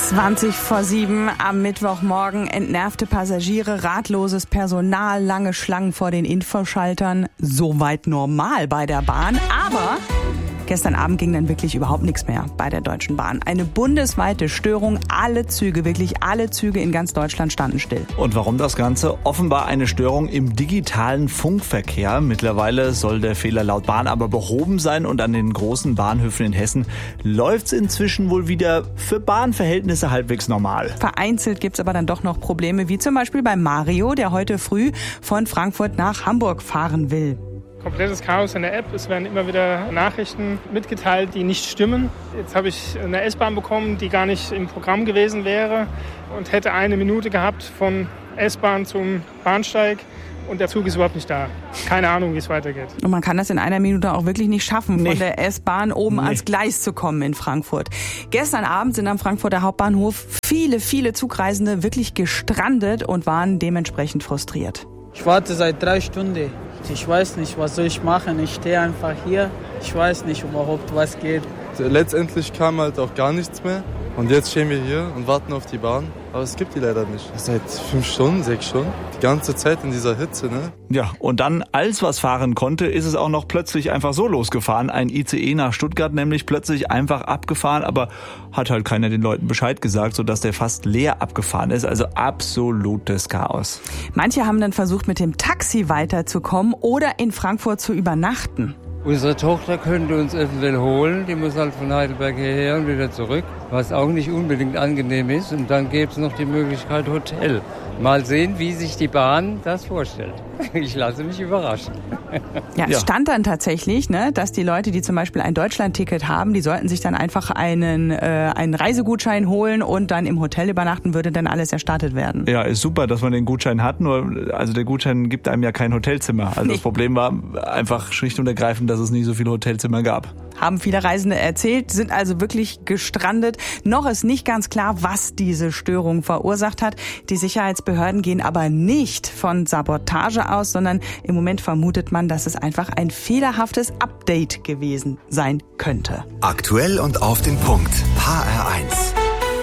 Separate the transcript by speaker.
Speaker 1: 7:20 am Mittwochmorgen. Entnervte Passagiere, ratloses Personal, lange Schlangen vor den Infoschaltern. Soweit normal bei der Bahn. Aber gestern Abend ging dann wirklich überhaupt nichts mehr bei der Deutschen Bahn. Eine bundesweite Störung. Alle Züge, wirklich alle Züge in ganz Deutschland standen still.
Speaker 2: Und warum das Ganze? Offenbar eine Störung im digitalen Funkverkehr. Mittlerweile soll der Fehler laut Bahn aber behoben sein und an den großen Bahnhöfen in Hessen läuft's inzwischen wohl wieder für Bahnverhältnisse halbwegs normal.
Speaker 1: Vereinzelt gibt's aber dann doch noch Probleme, wie zum Beispiel bei Mario, der heute früh von Frankfurt nach Hamburg fahren will.
Speaker 3: Komplettes Chaos in der App. Es werden immer wieder Nachrichten mitgeteilt, die nicht stimmen. Jetzt habe ich eine S-Bahn bekommen, die gar nicht im Programm gewesen wäre und hätte 1 Minute gehabt von S-Bahn zum Bahnsteig und der Zug ist überhaupt nicht da. Keine Ahnung, wie es weitergeht.
Speaker 1: Und man kann das in 1 Minute auch wirklich nicht schaffen, von der S-Bahn oben ans Gleis zu kommen in Frankfurt. Gestern Abend sind am Frankfurter Hauptbahnhof viele Zugreisende wirklich gestrandet und waren dementsprechend frustriert.
Speaker 4: Ich warte seit 3 Stunden. Ich weiß nicht, was soll ich machen. Ich stehe einfach hier. Ich weiß nicht überhaupt, was geht.
Speaker 5: Letztendlich kam halt auch gar nichts mehr. Und jetzt stehen wir hier und warten auf die Bahn. Aber es gibt die leider nicht. Seit 5 Stunden, 6 Stunden. Die ganze Zeit in dieser Hitze, ne?
Speaker 2: Ja, und dann, als was fahren konnte, ist es auch noch plötzlich einfach so losgefahren. Ein ICE nach Stuttgart nämlich plötzlich einfach abgefahren, aber hat halt keiner den Leuten Bescheid gesagt, sodass der fast leer abgefahren ist. Also absolutes Chaos.
Speaker 1: Manche haben dann versucht, mit dem Taxi weiterzukommen oder in Frankfurt zu übernachten.
Speaker 6: Unsere Tochter könnte uns eventuell holen, die muss halt von Heidelberg hierher und wieder zurück, was auch nicht unbedingt angenehm ist. Und dann gäbe es noch die Möglichkeit Hotel. Mal sehen, wie sich die Bahn das vorstellt. Ich lasse mich überraschen.
Speaker 1: Ja, es stand dann tatsächlich, dass die Leute, die zum Beispiel ein Deutschlandticket haben, die sollten sich dann einfach einen Reisegutschein holen und dann im Hotel übernachten, würde dann alles erstattet werden.
Speaker 2: Ja, ist super, dass man den Gutschein hat, nur also der Gutschein gibt einem ja kein Hotelzimmer. Also das Problem war einfach schlicht und ergreifend, dass es nie so viele Hotelzimmer gab.
Speaker 1: Haben viele Reisende erzählt, sind also wirklich gestrandet. Noch ist nicht ganz klar, was diese Störung verursacht hat. Die Sicherheitsbehörden gehen aber nicht von Sabotage aus, sondern im Moment vermutet man, dass es einfach ein fehlerhaftes Update gewesen sein könnte.
Speaker 7: Aktuell und auf den Punkt. HR1.